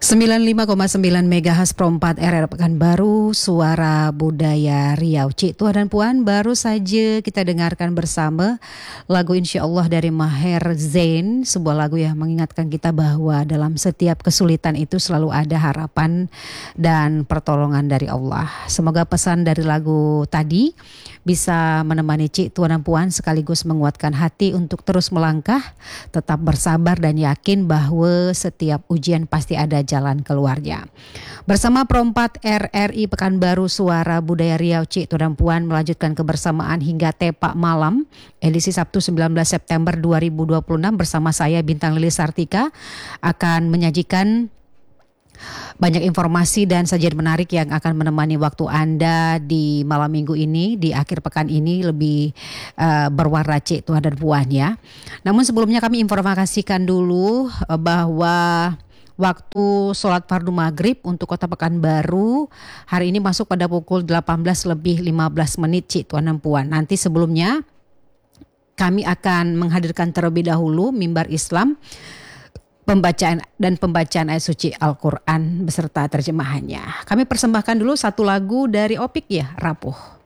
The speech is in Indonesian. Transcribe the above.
95,9 MHz Pro 4 RR Pekanbaru, Suara Budaya Riau. Cik, Tuan dan Puan, baru saja kita dengarkan bersama lagu Insya Allah dari Maher Zain, sebuah lagu yang mengingatkan kita bahwa dalam setiap kesulitan itu selalu ada harapan dan pertolongan dari Allah. Semoga pesan dari lagu tadi bisa menemani Cik, Tuan dan Puan sekaligus menguatkan hati untuk terus melangkah, tetap bersabar dan yakin bahwa setiap ujian pasti ada jalan keluarnya. Bersama Pro 4 RRI Pekanbaru Suara Budaya Riau, Cik, Tuan dan Puan melanjutkan kebersamaan hingga tepak malam edisi Sabtu 19 September 2026 bersama saya Bintang Lili Sartika akan menyajikan banyak informasi dan sajian menarik yang akan menemani waktu Anda di malam minggu ini, di akhir pekan ini lebih berwarna, Cik, Tuan dan Puan ya. Namun sebelumnya kami informasikan dulu bahwa waktu sholat fardu maghrib untuk Kota Pekanbaru hari ini masuk pada pukul 18:15 Cik, Tuan dan Puan. Nanti sebelumnya kami akan menghadirkan terlebih dahulu mimbar Islam, pembacaan ayat suci Al-Quran beserta terjemahannya. Kami persembahkan dulu satu lagu dari Opik ya, Rapuh.